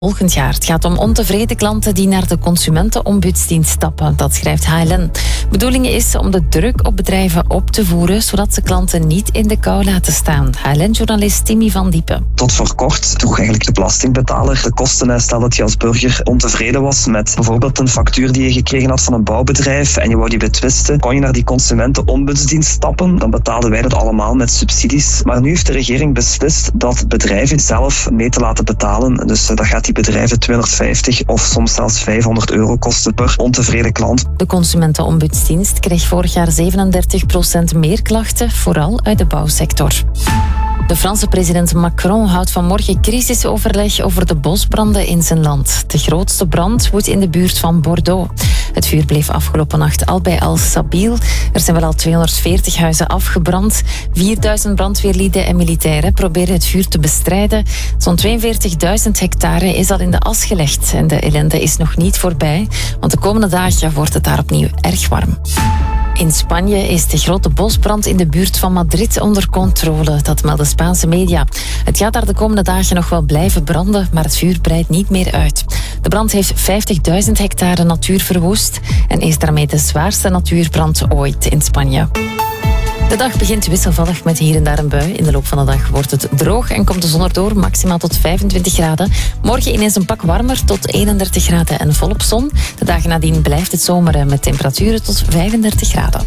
volgend jaar. Het gaat om ontevreden klanten die naar de Consumentenombudsdienst stappen. Dat schrijft HLN. Bedoeling is om de druk op bedrijven op te voeren, zodat ze klanten niet in de kou laten staan. HLN-journalist Timmy van Diepen. Tot voor kort droeg eigenlijk de belastingbetaler de kosten. Stel dat je als burger ontevreden was met bijvoorbeeld een factuur die je gekregen had van een bouwbedrijf en je wou die betwisten, kon je naar die Consumentenombudsdienst stappen. Dan betaalden wij dat allemaal met subsidies. Maar nu heeft de regering beslist dat bedrijven zelf mee te laten betalen. Dus dat gaat die bedrijven 250 of soms zelfs 500 euro kosten per ontevreden klant. De Consumentenombudsdienst kreeg vorig jaar 37% meer klachten, vooral uit de bouwsector. De Franse president Macron houdt vanmorgen crisisoverleg over de bosbranden in zijn land. De grootste brand woedt in de buurt van Bordeaux. Het vuur bleef afgelopen nacht al bij Al Sabil. Er zijn wel al 240 huizen afgebrand. 4000 brandweerlieden en militairen proberen het vuur te bestrijden. Zo'n 42.000 hectare is al in de as gelegd. En de ellende is nog niet voorbij, want de komende dagen wordt het daar opnieuw erg warm. In Spanje is de grote bosbrand in de buurt van Madrid onder controle. Dat melden Spaanse media. Het gaat daar de komende dagen nog wel blijven branden, maar het vuur breidt niet meer uit. De brand heeft 50.000 hectare natuur verwoest en is daarmee de zwaarste natuurbrand ooit in Spanje. De dag begint wisselvallig met hier en daar een bui. In de loop van de dag wordt het droog en komt de zon erdoor, maximaal tot 25 graden. Morgen ineens een pak warmer tot 31 graden en volop zon. De dagen nadien blijft het zomeren met temperaturen tot 35 graden.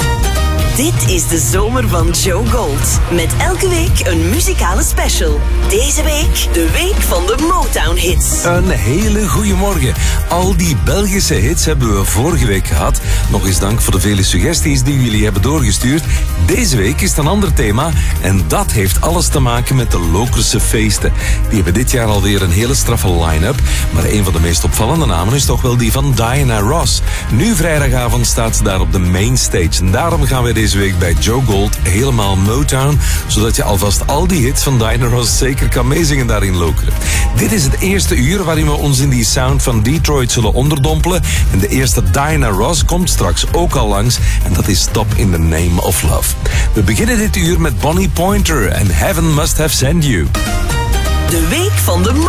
Dit is de zomer van Joe Gold. Met elke week een muzikale special. Deze week de week van de Motown-hits. Een hele goede morgen. Al die Belgische hits hebben we vorige week gehad. Nog eens dank voor de vele suggesties die jullie hebben doorgestuurd. Deze week is het een ander thema. En dat heeft alles te maken met de Lokerse feesten. Die hebben dit jaar alweer een hele straffe line-up. Maar een van de meest opvallende namen is toch wel die van Diana Ross. Nu vrijdagavond staat ze daar op de mainstage. En daarom gaan we deze week bij Joe Gold helemaal Motown, zodat je alvast al die hits van Diana Ross zeker kan meezingen daarin Lokeren. Dit is het eerste uur waarin we ons in die sound van Detroit zullen onderdompelen. En de eerste Diana Ross komt straks ook al langs en dat is Stop in the Name of Love. We beginnen dit uur met Bonnie Pointer en Heaven Must Have Sent You. De week van de